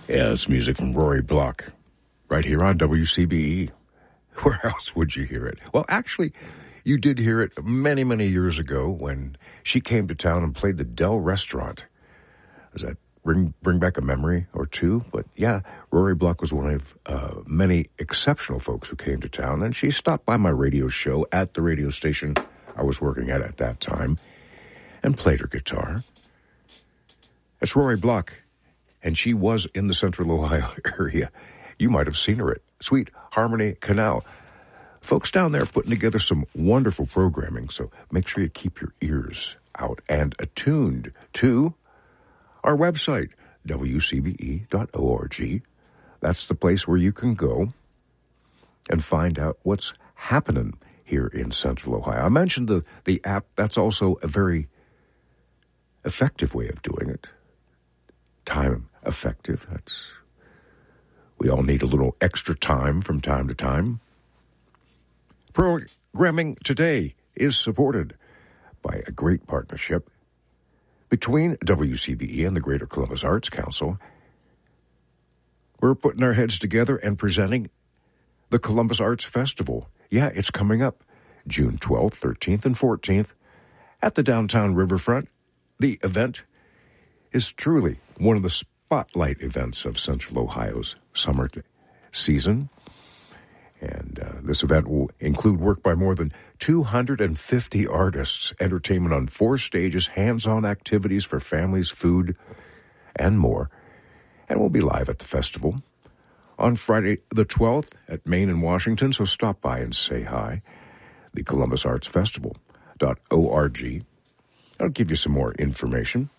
Yeah, it's music from Rory Block, right here on WCBE. Where else would you hear it? Well, actually, you did hear it many, many years ago when she came to town and played the Dell Restaurant. Does that bring back a memory or two? But yeah, Rory Block was one of many exceptional folks who came to town, and she stopped by my radio show at the radio station I was working at that time and played her guitar. It's Rory Block. And she was in the Central Ohio area. You might have seen her at Sweet Harmony Canal. Folks down there putting together some wonderful programming, so make sure you keep your ears out and attuned to our website, wcbe.org. That's the place where you can go and find out what's happening here in Central Ohio. I mentioned the app. That's also a very effective way of doing it. Time effective. We all need a little extra time from time to time. Programming today is supported by a great partnership between WCBE and the Greater Columbus Arts Council. We're putting our heads together and presenting the Columbus Arts Festival. Yeah, it's coming up June 12th, 13th, and 14th at the downtown riverfront. The event is truly one of the spotlight events of Central Ohio's summer season. And this event will include work by more than 250 artists, entertainment on 4 stages, hands-on activities for families, food, and more. And we'll be live at the festival on Friday the 12th at Main and Washington, so stop by and say hi. The Columbus Arts Festival.org. I'll give you some more information.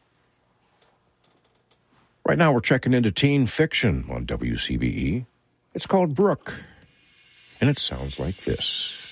Right now, we're checking into teen fiction on WCBE. It's called Brooke, and it sounds like this.